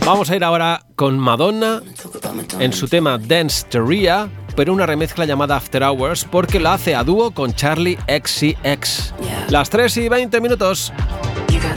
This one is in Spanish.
Vamos a ir ahora con Madonna en su tema Dance Teria, pero una remezcla llamada After Hours porque la hace a dúo con Charli XCX. Las 3:20.